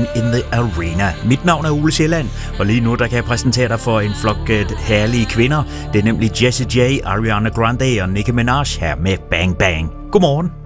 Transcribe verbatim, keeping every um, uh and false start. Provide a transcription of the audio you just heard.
Dancing in the Arena. Mit navn er Ole Sjælland, og lige nu der kan jeg præsentere dig for en flok herlige kvinder. Det er nemlig Jessie J, Ariana Grande og Nicki Minaj her med Bang Bang. Godmorgen.